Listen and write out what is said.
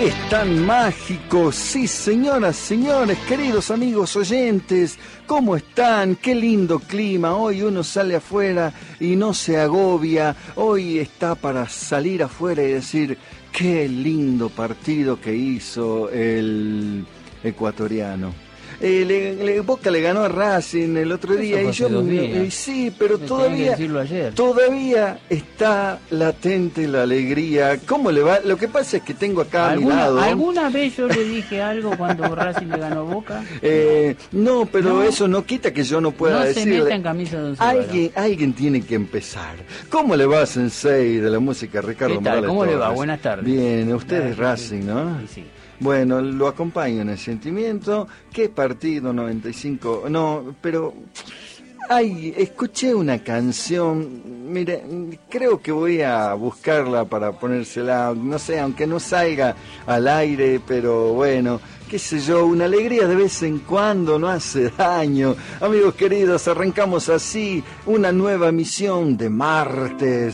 Es tan mágico, sí señoras, señores, queridos amigos oyentes, ¿cómo están? Qué lindo clima, hoy uno sale afuera y no se agobia, hoy está para salir afuera y decir, qué lindo partido que hizo el ecuatoriano. Boca le ganó a Racing el otro día y yo sí, pero todavía está latente la alegría. ¿Cómo le va? Lo que pasa es que tengo acá a mi lado. ¿Alguna vez yo le dije algo cuando Racing le ganó a Boca? No, pero eso no quita que yo no pueda decirle. No se meta en camisa de once. Alguien tiene que empezar. ¿Cómo le va, Sensei de la música, Ricardo Morales? ¿Cómo le va? Buenas tardes. Bien, usted es Racing, ¿no? Sí. Bueno, lo acompaño en el sentimiento. ¿Qué partido 95? No, pero... escuché una canción, mire, creo que voy a buscarla para ponérsela, no sé, aunque no salga al aire, pero bueno, qué sé yo, una alegría de vez en cuando no hace daño. Amigos queridos, arrancamos así una nueva emisión de martes